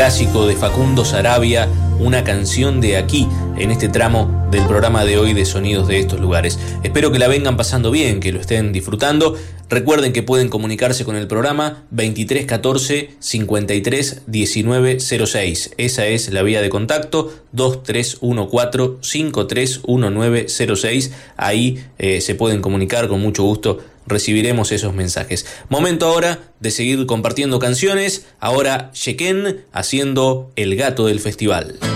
clásico de Facundo Saravia, Una canción de aquí, en este tramo del programa de hoy de Sonidos de estos lugares. Espero que la vengan pasando bien, que lo estén disfrutando. Recuerden que pueden comunicarse con el programa 2314 53 19 06. Esa es la vía de contacto, 2314 53 06. Ahí se pueden comunicar, con mucho gusto recibiremos esos mensajes. Momento ahora de seguir compartiendo canciones. Ahora Sheken haciendo El Gato del Festival.